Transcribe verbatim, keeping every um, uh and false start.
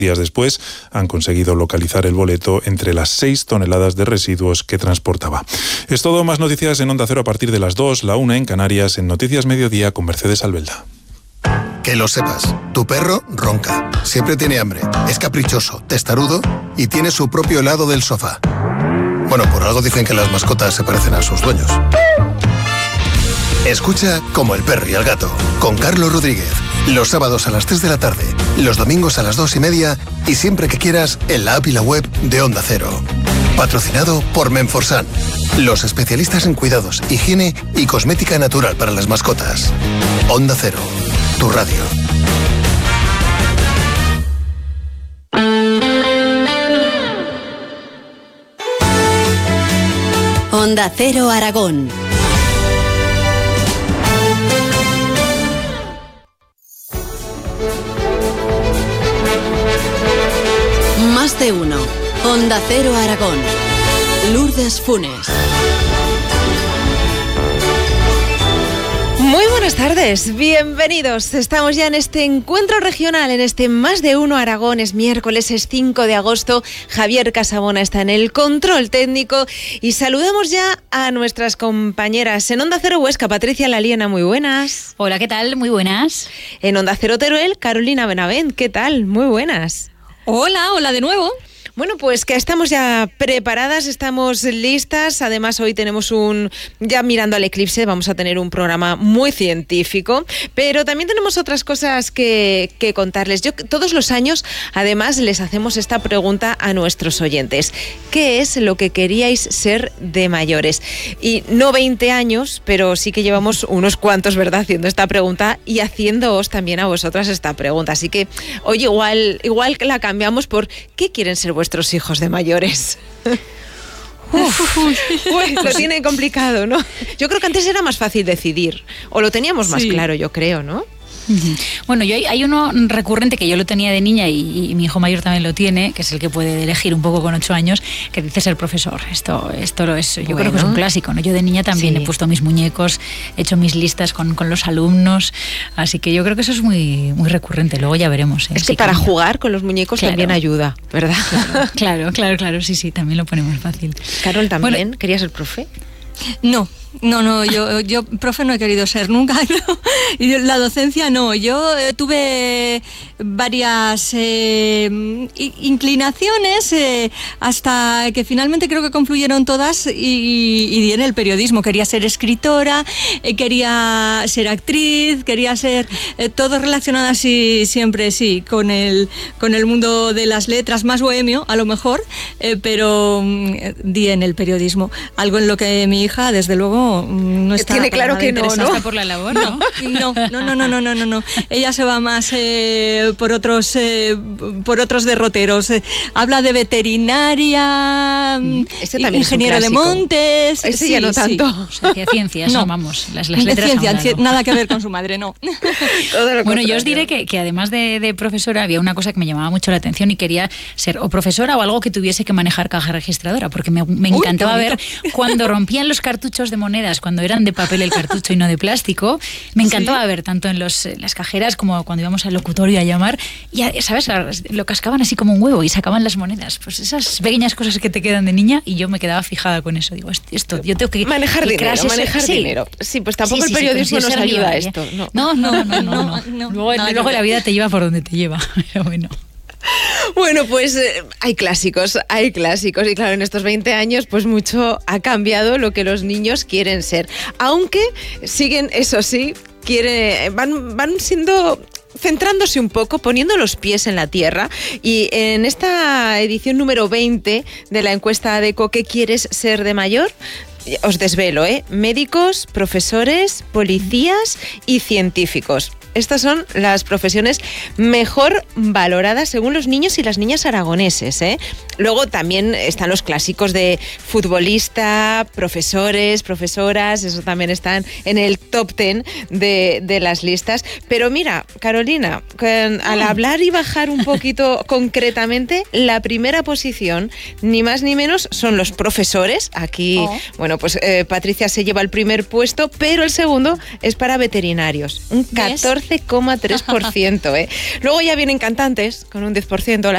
Días después han conseguido localizar el boleto entre las seis toneladas de residuos que transportaba. Es todo, más noticias en Onda Cero a partir de las dos, la una en Canarias, en Noticias Mediodía con Mercedes Albelda. Que lo sepas, tu perro ronca, siempre tiene hambre, es caprichoso, testarudo y tiene su propio helado del sofá. Bueno, por algo dicen que las mascotas se parecen a sus dueños. Escucha Como el perro y el gato, con Carlos Rodríguez. Los sábados a las tres de la tarde, los domingos a las dos y media y siempre que quieras en la app y la web de Onda Cero. Patrocinado por Menforsan, los especialistas en cuidados, higiene y cosmética natural para las mascotas. Onda Cero, tu radio. Onda Cero Aragón. Más de uno. Onda Cero Aragón. Lourdes Funes. Muy buenas tardes, bienvenidos. Estamos ya en este encuentro regional, en este Más de Uno Aragón. Es miércoles, es cinco de agosto. Javier Casabona está en el control técnico y saludamos ya a nuestras compañeras. En Onda Cero Huesca, Patricia Laliena, muy buenas. Hola, ¿qué tal? Muy buenas. En Onda Cero Teruel, Carolina Benavent, ¿qué tal? Muy buenas. Hola, hola de nuevo. Bueno, pues que estamos ya preparadas, estamos listas. Además, hoy tenemos un... Ya mirando al eclipse, vamos a tener un programa muy científico, pero también tenemos otras cosas que, que contarles. Yo todos los años, además, les hacemos esta pregunta a nuestros oyentes. ¿Qué es lo que queríais ser de mayores? Y no veinte años, pero sí que llevamos unos cuantos, ¿verdad?, haciendo esta pregunta y haciéndoos también a vosotras esta pregunta. Así que hoy igual, igual la cambiamos por ¿qué quieren ser vuestros hijos de mayores? Uf, uy, lo tiene complicado, ¿no? Yo creo que antes era más fácil decidir, o lo teníamos más sí. claro, yo creo, ¿no? Bueno, yo hay, hay uno recurrente que yo lo tenía de niña y, y mi hijo mayor también lo tiene, que es el que puede elegir un poco con ocho años, que dice ser profesor. Esto, esto lo es, yo bueno. creo que es un clásico, ¿no? Yo de niña también sí. he puesto mis muñecos, he hecho mis listas con, con los alumnos, así que yo creo que eso es muy, muy recurrente. Luego ya veremos. ¿eh? Es que sí, para cambia. jugar con los muñecos claro. también ayuda, ¿verdad? Claro, claro, claro, claro, sí, sí, también lo ponemos fácil. Carol, ¿también bueno, querías ser profe? No. No, no, yo, yo profe no he querido ser nunca, ¿no? Y la docencia no, yo eh, tuve varias eh, inclinaciones eh, hasta que finalmente creo que confluyeron todas y, y di en el periodismo. Quería ser escritora, eh, quería ser actriz, quería ser eh, todo relacionado así siempre, sí, con el, con el mundo de las letras, más bohemio a lo mejor, eh, pero eh, di en el periodismo, algo en lo que mi hija desde luego no está tiene claro que no, ¿no? por la labor, ¿no? No, no, no, no, no, no, no, no. Ella se va más eh, por otros eh, por otros derroteros. Eh, habla de veterinaria, mm, ingeniero de montes. Ese sí, ya no tanto. Sí. O sea, ciencias, no, vamos, las, las letras ciencia, ciencia, nada que ver con su madre, no. Bueno, yo os diré que, que además de, de profesora había una cosa que me llamaba mucho la atención y quería ser o profesora o algo que tuviese que manejar caja registradora, porque me, me encantaba Uy, ver cuando rompían los cartuchos de monedas, cuando eran de papel el cartucho y no de plástico. Me encantaba ¿Sí? ver tanto en los, las cajeras como cuando íbamos al locutorio a llamar y, ¿sabes? Lo cascaban así como un huevo y sacaban las monedas. Pues esas pequeñas cosas que te quedan de niña y yo me quedaba fijada con eso. Digo, esto, yo tengo que... Manejar dinero, ese, manejar sí. dinero. Sí, pues tampoco sí, sí, el periodismo sí, nos ayuda a esto. No, no, no, no, no, no, no. no luego no, luego no. la vida te lleva por donde te lleva, pero bueno. Bueno, pues eh, hay clásicos, hay clásicos y claro, en estos veinte años pues mucho ha cambiado lo que los niños quieren ser, aunque siguen, eso sí, quieren, van, van siendo... centrándose un poco, poniendo los pies en la tierra y en esta edición número veinte de la encuesta de ¿qué quieres ser de mayor? Os desvelo, ¿eh? Médicos, profesores, policías y científicos. Estas son las profesiones mejor valoradas según los niños y las niñas aragoneses, ¿eh? Luego también están los clásicos de futbolista, profesores, profesoras, eso también están en el top ten de, de las listas. Pero mira, Carolina, al hablar y bajar un poquito concretamente, la primera posición, ni más ni menos, son los profesores. Aquí, oh. bueno, pues eh, Patricia se lleva el primer puesto, pero el segundo es para veterinarios, un catorce coma tres por ciento. ¿eh? Luego ya vienen cantantes con un diez por ciento, la